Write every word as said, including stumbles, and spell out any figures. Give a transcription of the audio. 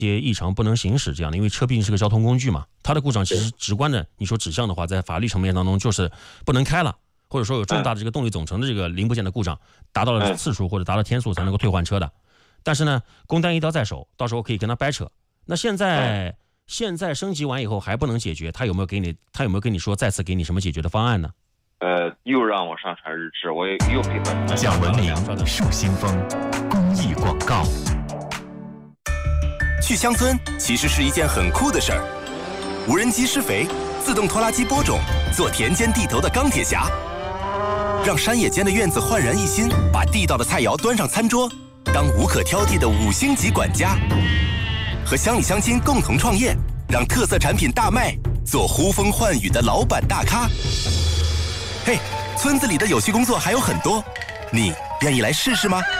些异常不能行驶这样的，因为车毕竟是个交通工具嘛，它的故障其实直观的，你说指向的话，在法律层面当中就是不能开了，或者说有重大的这个动力总成的这个零部件的故障，达到了次数或者达到天数才能够退换车的。但是呢，工单一刀在手，到时候可以跟他掰扯。那现在现在升级完以后还不能解决，他有没有给你他有没有跟你说再次给你什么解决的方案呢？ 呃，又让我上传日志，我又给他。 讲文明树新风公益广告。 去乡村其实是一件很酷的事儿，无人机施肥，自动拖拉机播种，做田间地头的钢铁侠，让山野间的院子焕然一新，把地道的菜肴端上餐桌，当无可挑剔的五星级管家，和乡里乡亲共同创业，让特色产品大卖，做呼风唤雨的老板大咖。嘿，村子里的有趣工作还有很多，你愿意来试试吗？